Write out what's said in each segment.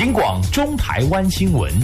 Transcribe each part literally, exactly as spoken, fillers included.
警广中台湾新闻。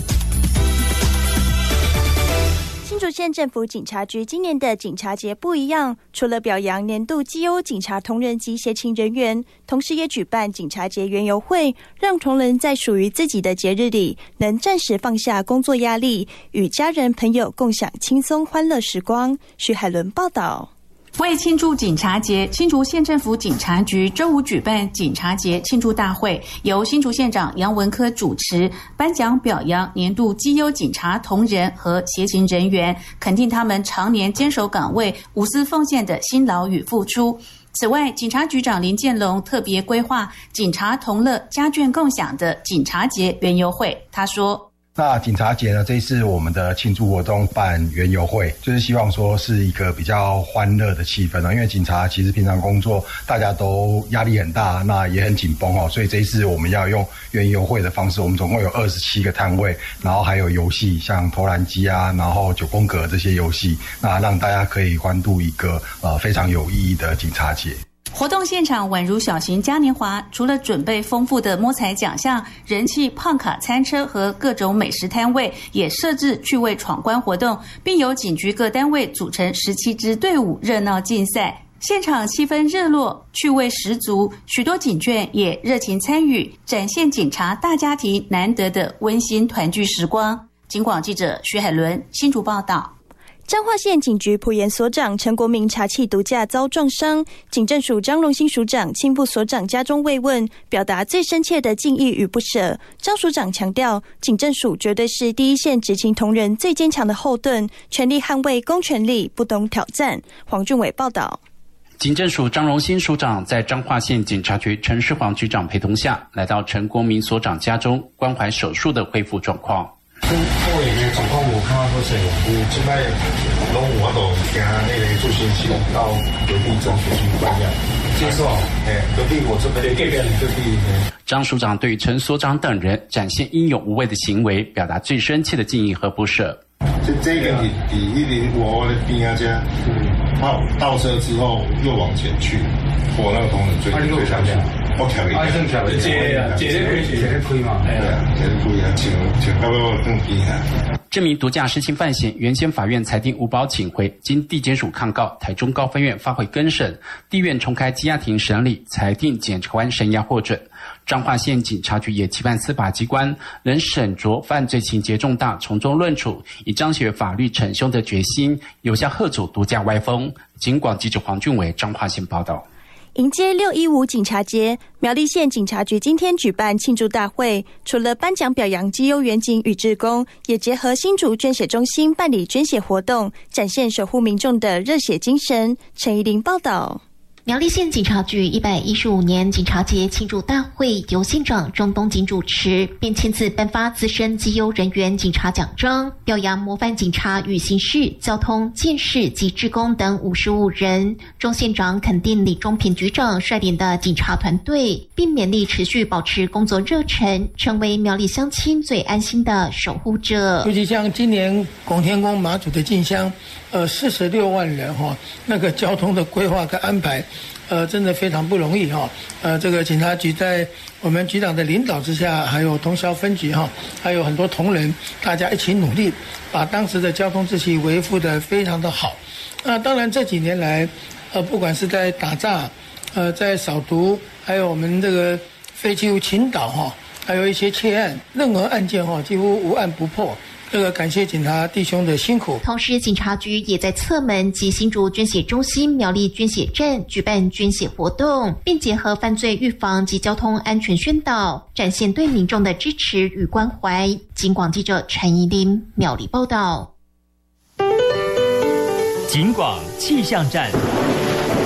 新竹县政府警察局今年的警察节不一样，除了表扬年度绩优警察同仁及协勤人员，同时也举办警察节园游会，让同仁在属于自己的节日里，能暂时放下工作压力，与家人朋友共享轻松欢乐时光。徐海伦报道。 为庆祝警察节，新竹县政府警察局周五举办警察节庆祝大会，由新竹县长杨文科主持，颁奖表扬年度绩优警察同仁和协勤人员，肯定他们常年坚守岗位、无私奉献的辛劳与付出。此外，警察局长林建龙特别规划警察同乐家眷共享的警察节园游会。他说， 那警察节呢，这一次我们的庆祝活动办园游会，就是希望说是一个比较欢乐的气氛，因为警察其实平常工作大家都压力很大，那也很紧绷哦，所以这一次我们要用园游会的方式，我们总共有二十七个摊位，然后还有游戏，像投篮机啊，然后九宫格这些游戏，那让大家可以欢度一个呃非常有意义的警察节。 活动现场宛如小型嘉年华，除了准备丰富的摸彩奖项、人气胖卡餐车和各种美食摊位，也设置趣味闯关活动，并由警局各单位组成十七支队伍热闹竞赛。现场气氛热络，趣味十足，许多警眷也热情参与，展现警察大家庭难得的温馨团聚时光。警广记者徐海伦新竹报道。 彰化县警局埔盐所长陈国民查缉毒驾遭撞伤，警政署张荣兴署长亲赴所长家中慰问，表达最深切的敬意与不舍。张署长强调，警政署绝对是第一线执勤同仁最坚强的后盾，全力捍卫公权力，不懂挑战。黄俊伟报道。 警政署张荣兴署长在彰化县警察局陈世煌局长陪同下，来到陈国民所长家中关怀手术的恢复状况。 我的状况有看到谁，有即摆拢有法度行那个助行器到隔壁诊所去办样，接受，哎，隔壁我这边隔壁隔壁。 张署长对陈所长等人展现英勇无畏的行为，表达最深切的敬意和不舍。 这这个你你一零我的兵啊家，他倒车之后又往前去，我那个同仁追追上去。我跳一下，跳一下，姐姐姐可以姐姐可以嘛？对啊，姐姐可以啊，请请到我更低啊。 这名毒驾失亲犯嫌，原先法院裁定无保请回，经地检署抗告，台中高分院发回更审，地院重开羁押庭审理，裁定检察官声押获准。彰化县警察局也期盼司法机关能审酌犯罪情节重大，从重论处，以彰显法律惩凶的决心，有效吓阻毒驾歪风。警广记者黄俊伟彰化县报道。 迎接六一五警察节，苗栗县警察局今天举办庆祝大会，除了颁奖表扬绩优员警与志工，也结合新竹捐血中心办理捐血活动，展现守护民众的热血精神。陈怡玲报道。 苗栗县警察局一百一十五年警察节庆祝大会由县长钟东锦主持，并亲自颁发资深绩优人员警察奖章，表扬模范警察与刑事、交通、建士及志工等五十五人。钟县长肯定李忠平局长率领的警察团队，并勉励持续保持工作热忱，成为苗栗乡亲最安心的守护者。 尤其像今年拱天宫马祖的进香，呃，四十六万人哈、哦，那个交通的规划跟安排。呃，真的非常不容易哈、哦。呃，这个警察局在我们局长的领导之下，还有通霄分局哈、哦，还有很多同仁，大家一起努力，把当时的交通秩序维护得非常的好。那当然这几年来，呃，不管是在打诈，呃，在扫毒，还有我们这个废弃物倾倒哈，还有一些窃案，任何案件哈，几乎无案不破。这个感谢警察弟兄的辛苦。 同时，警察局也在侧门及新竹捐血中心苗栗捐血站举办捐血活动，并结合犯罪预防及交通安全宣导，展现对民众的支持与关怀。警广记者陈怡琳苗栗报道。 警广气象站。